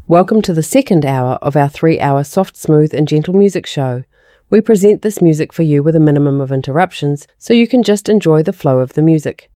Welcome to the second hour of our 3-hour soft, smooth and gentle music show. We present this music for you with a minimum of interruptions so you can just enjoy the flow of the music.